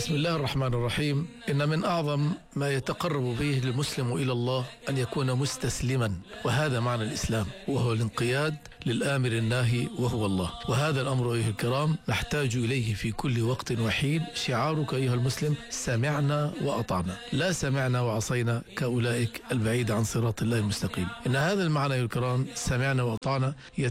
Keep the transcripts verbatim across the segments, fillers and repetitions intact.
بسم الله الرحمن الرحيم. إن من أعظم ما يتقرب به المسلم إلى الله أن يكون مستسلما، وهذا معنى الإسلام، وهو الانقياد للآمر الناهي وهو الله. وهذا الأمر أيها الكرام نحتاج إليه في كل وقت وحين. شعارك أيها المسلم سمعنا وأطعنا، لا سمعنا وعصينا كأولئك البعيد عن صراط الله المستقيم. إن هذا المعنى أيها الكرام سمعنا وأطعنا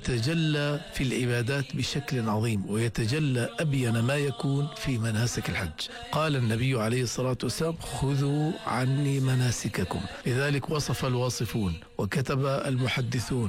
يتجلى في العبادات بشكل عظيم، ويتجلى أبين ما يكون في مناسك الحج. قال النبي عليه الصلاة والسلام: خذوا عني مناسككم. لذلك وصف الواصفون وكتب المحدثون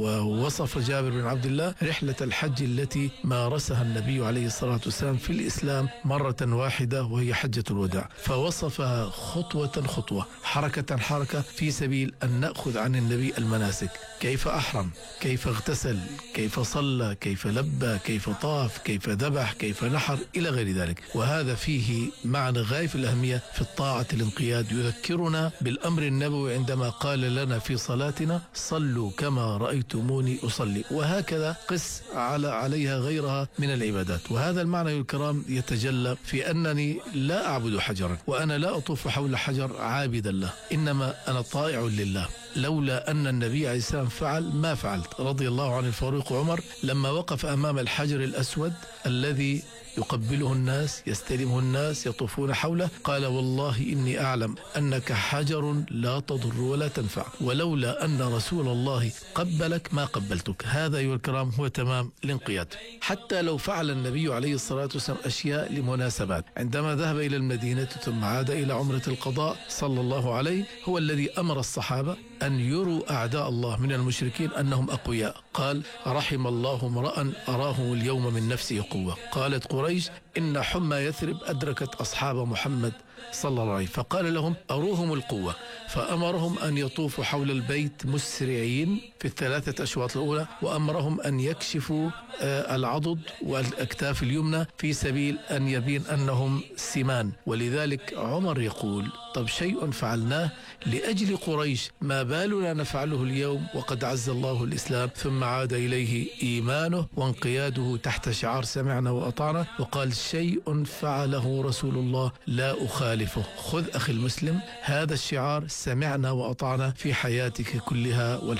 ووصف جابر بن عبد الله رحلة الحج التي مارسها النبي عليه الصلاة والسلام في الإسلام مرة واحدة، وهي حجة الوداع، فوصفها خطوة خطوة، حركة حركة، في سبيل أن نأخذ عن النبي المناسك: كيف أحرم، كيف اغتسل، كيف صلى، كيف لبى، كيف طاف، كيف ذبح، كيف نحر، إلى غير ذلك. وهذا فيه معنى غاية في الأهمية في الطاعة الانقياد، يذكرنا بالأمر النبوي عندما قال لنا في صلاتنا: صلوا كما رأيتموني أصلي. وهكذا قس على عليها غيرها من العبادات. وهذا المعنى يا الكرام يتجلى في أنني لا أعبد حجرا، وأنا لا أطوف حول حجر عابدا له، إنما أنا طائع لله. لولا أن النبي عليه السلام فعل ما فعلت. رضي الله عن الفاروق عمر لما وقف أمام الحجر الأسود الذي يقبله الناس، يستلمه الناس، يطوفون حوله، قال: والله إني أعلم أنك حجر لا تضر ولا تنفع، ولولا أن رسول الله قبلك ما قبلتك. هذا أيها الكرام هو تمام الانقياد. حتى لو فعل النبي عليه الصلاة والسلام أشياء لمناسبات، عندما ذهب إلى المدينة ثم عاد إلى عمرة القضاء صلى الله عليه، هو الذي أمر الصحابة أن يروا أعداء الله من المشركين أنهم أقوياء. قال: رحم الله امرأ أراه اليوم من نفسه قوة. قالت قريش: إن حمى يثرب أدركت أصحاب محمد صلى الله عليه، فقال لهم: أروهم القوة. فأمرهم أن يطوفوا حول البيت مسرعين في الثلاثة أشواط الأولى، وأمرهم أن يكشفوا العضد والأكتاف اليمنى في سبيل أن يبين أنهم سمان. ولذلك عمر يقول: طب شيء فعلناه لأجل قريش، ما بالنا نفعله اليوم وقد عز الله الإسلام؟ ثم عاد إليه إيمانه وانقياده تحت شعار سمعنا وأطعنا، وقال: شيء فعله رسول الله لا أخالفه. خذ أخي المسلم هذا الشعار سمعنا وأطعنا في حياتك كلها.